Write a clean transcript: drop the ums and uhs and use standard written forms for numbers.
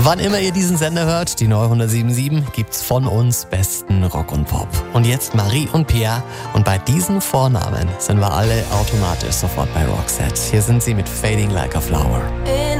Wann immer ihr diesen Sender hört, die neue 107.7, gibt's von uns besten Rock und Pop. Und jetzt Marie und Pierre. Und bei diesen Vornamen sind wir alle automatisch sofort bei Roxette. Hier sind sie mit Fading Like a Flower.